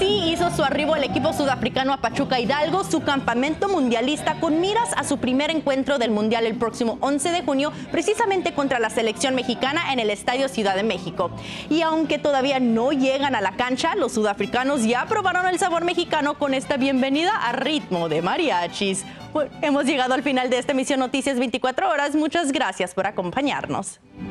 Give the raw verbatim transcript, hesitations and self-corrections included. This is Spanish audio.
Así hizo su arribo el equipo sudafricano a Pachuca Hidalgo, su campamento mundialista, con miras a su primer encuentro del Mundial el próximo once de junio, precisamente contra la selección mexicana en el Estadio Ciudad de México. Y aunque todavía no llegan a la cancha, los sudafricanos ya probaron el sabor mexicano con esta bienvenida a ritmo de mariachis. Bueno, hemos llegado al final de esta emisión Noticias veinticuatro horas. Muchas gracias por acompañarnos.